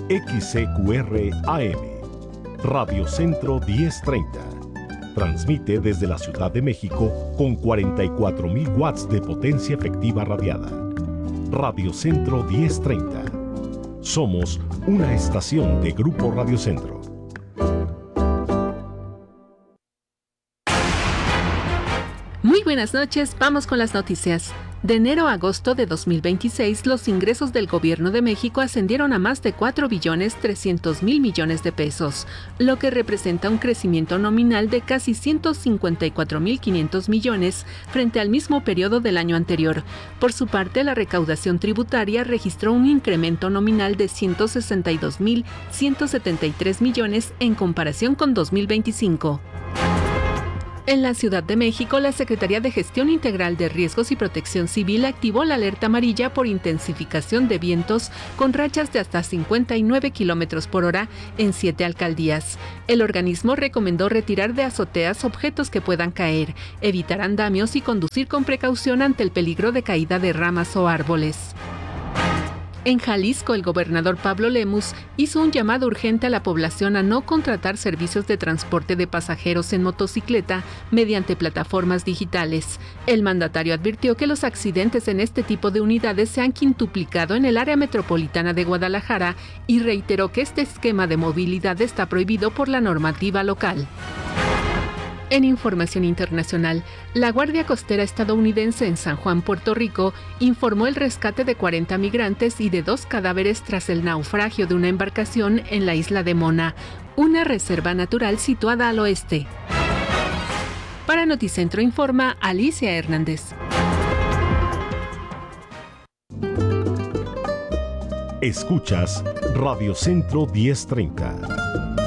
XCQR AM, Radio Centro 1030. Transmite desde la Ciudad de México con 44.000 watts de potencia efectiva radiada. Radio Centro 1030. Somos una estación de Grupo Radio Centro. Muy buenas noches, vamos con las noticias. De enero a agosto de 2026, los ingresos del Gobierno de México ascendieron a más de 4.300.000 millones de pesos, lo que representa un crecimiento nominal de casi 154.500 millones frente al mismo periodo del año anterior. Por su parte, la recaudación tributaria registró un incremento nominal de 162.173 millones en comparación con 2025. En la Ciudad de México, la Secretaría de Gestión Integral de Riesgos y Protección Civil activó la alerta amarilla por intensificación de vientos con rachas de hasta 59 kilómetros por hora en 7 alcaldías. El organismo recomendó retirar de azoteas objetos que puedan caer, evitar andamios y conducir con precaución ante el peligro de caída de ramas o árboles. En Jalisco, el gobernador Pablo Lemus hizo un llamado urgente a la población a no contratar servicios de transporte de pasajeros en motocicleta mediante plataformas digitales. El mandatario advirtió que los accidentes en este tipo de unidades se han quintuplicado en el área metropolitana de Guadalajara y reiteró que este esquema de movilidad está prohibido por la normativa local. En información internacional, la Guardia Costera estadounidense en San Juan, Puerto Rico, informó el rescate de 40 migrantes y de 2 cadáveres tras el naufragio de una embarcación en la isla de Mona, una reserva natural situada al oeste. Para Noticentro informa Alicia Hernández. Escuchas Radio Centro 1030.